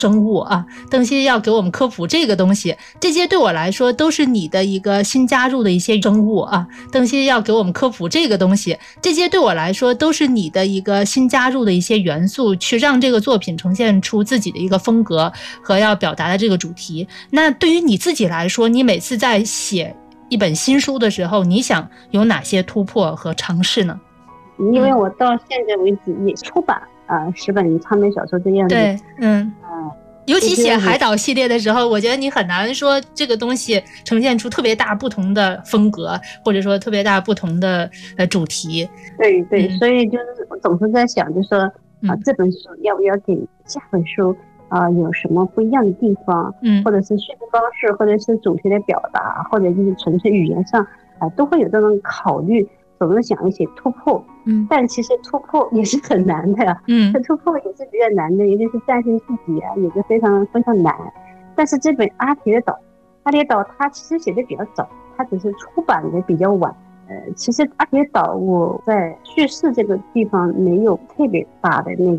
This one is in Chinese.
生物啊，邓希要给我们科普这个东西，这些对我来说都是你的一个新加入的一些生物啊，邓希要给我们科普这个东西，这些对我来说都是你的一个新加入的一些元素，去让这个作品呈现出自己的一个风格和要表达的这个主题。那对于你自己来说，你每次在写一本新书的时候，你想有哪些突破和尝试呢？ 因为我到现在为止也出版10本长篇小说这样子。 对，尤其写海岛系列的时候，我觉得你很难说这个东西呈现出特别大不同的风格，或者说特别大不同的主题。 对对，所以就是我总是在想，就是说这本书要不要给下本书有什么不一样的地方，或者是叙述方式，或者是主题的表达，或者就是纯粹语言上都会有这种考虑。总是想一些突破，但其实突破也是很难的呀，突破也是比较难的，也就是战胜自己也是非常非常难。但是这本阿铁岛它其实写的比较早，它只是出版的比较晚。其实阿铁岛我在叙事这个地方没有特别大的那